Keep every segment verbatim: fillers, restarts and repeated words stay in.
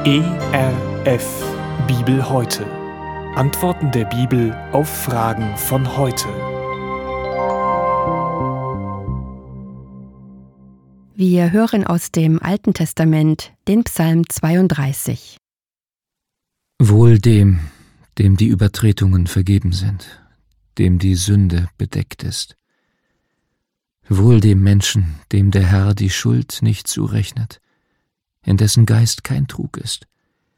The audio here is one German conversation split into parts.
E R F Bibel heute. Antworten der Bibel auf Fragen von heute. Wir hören aus dem Alten Testament den Psalm zweiunddreißig. Wohl dem, dem die Übertretungen vergeben sind, dem die Sünde bedeckt ist. Wohl dem Menschen, dem der Herr die Schuld nicht zurechnet, in dessen Geist kein Trug ist.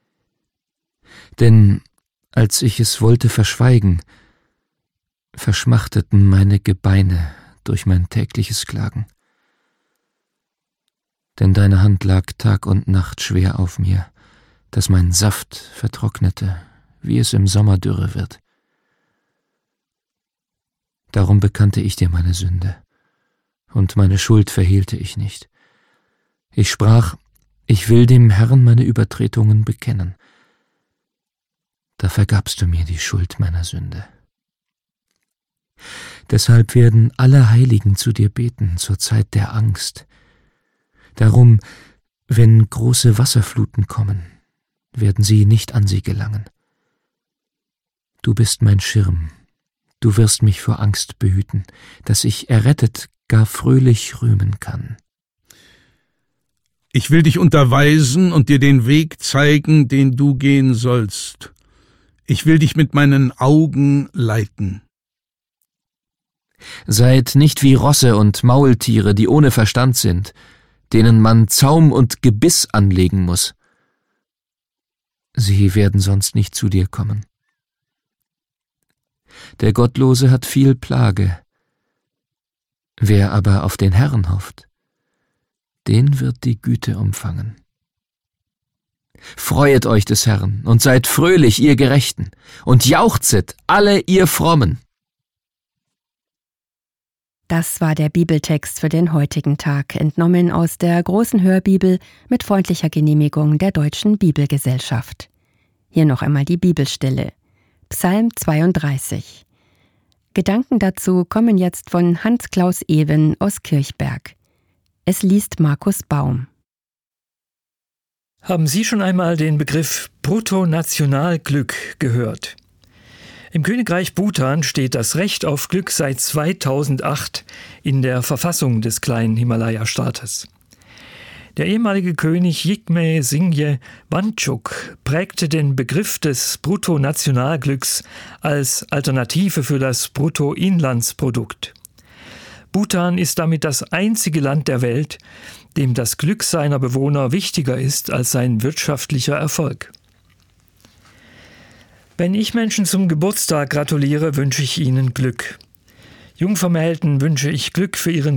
Denn als ich es wollte verschweigen, verschmachteten meine Gebeine durch mein tägliches Klagen. Denn deine Hand lag Tag und Nacht schwer auf mir, dass mein Saft vertrocknete, wie es im Sommer dürre wird. Darum bekannte ich dir meine Sünde, und meine Schuld verhehlte ich nicht. Ich sprach, ich will dem Herrn meine Übertretungen bekennen. Da vergabst du mir die Schuld meiner Sünde. Deshalb werden alle Heiligen zu dir beten zur Zeit der Angst. Darum, wenn große Wasserfluten kommen, werden sie nicht an sie gelangen. Du bist mein Schirm, du wirst mich vor Angst behüten, dass ich errettet gar fröhlich rühmen kann. Ich will dich unterweisen und dir den Weg zeigen, den du gehen sollst. Ich will dich mit meinen Augen leiten. Seid nicht wie Rosse und Maultiere, die ohne Verstand sind, denen man Zaum und Gebiss anlegen muss. Sie werden sonst nicht zu dir kommen. Der Gottlose hat viel Plage. Wer aber auf den Herrn hofft, den wird die Güte umfangen. Freuet euch des Herrn und seid fröhlich, ihr Gerechten, und jauchzet, alle ihr Frommen. Das war der Bibeltext für den heutigen Tag, entnommen aus der großen Hörbibel mit freundlicher Genehmigung der Deutschen Bibelgesellschaft. Hier noch einmal die Bibelstelle. Psalm zweiunddreißig. Gedanken dazu kommen jetzt von Hans-Klaus Ewen aus Kirchberg. Es liest Markus Baum. Haben Sie schon einmal den Begriff Bruttonationalglück gehört? Im Königreich Bhutan steht das Recht auf Glück seit zweitausendacht in der Verfassung des kleinen Himalaya-Staates. Der ehemalige König Jigme Singye Wangchuk prägte den Begriff des Bruttonationalglücks als Alternative für das Bruttoinlandsprodukt. Bhutan ist damit das einzige Land der Welt, dem das Glück seiner Bewohner wichtiger ist als sein wirtschaftlicher Erfolg. Wenn ich Menschen zum Geburtstag gratuliere, wünsche ich ihnen Glück. Jungvermählten wünsche ich Glück für ihren